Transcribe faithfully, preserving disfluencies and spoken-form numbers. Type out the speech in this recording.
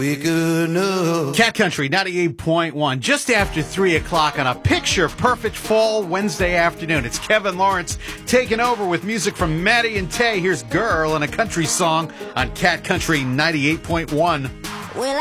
Cat Country ninety-eight point one, just after three o'clock on a picture-perfect fall Wednesday afternoon. It's Kevin Lawrence taking over with music from Maddie and Tay. Here's Girl and a country song on Cat Country ninety-eight point one. Well,